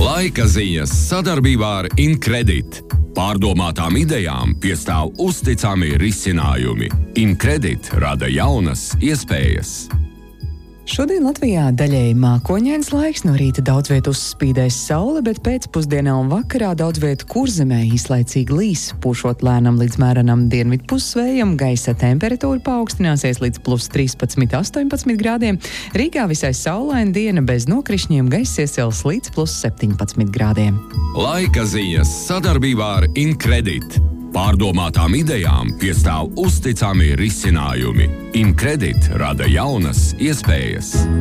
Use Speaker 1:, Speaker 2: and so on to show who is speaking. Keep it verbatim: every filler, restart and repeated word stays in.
Speaker 1: Laika ziņas sadarbībā ar Incredit. Pārdomātām idejām piestāv uzticami risinājumi. Incredit rada jaunas iespējas.
Speaker 2: Šodien Latvijā daļēji mākoņains laiks, no rīta daudz viet uzspīdēs saule, bet pēcpusdienā un vakarā daudz viet kurzemē īslaicīgi līs, pušot lēnam līdz mērenam dienvidu pusvējam, gaisa temperatūra paaugstināsies līdz plus trīspadsmit astoņpadsmit grādiem, Rīgā visai saulaina diena bez nokrišņiem, gaisa iesils līdz plus septiņpadsmit grādiem.
Speaker 1: Laika ziņas sadarbībā ar Incredit. Pārdomātām idejām piestāv uzticami risinājumi. Incredit rada jaunas iespējas.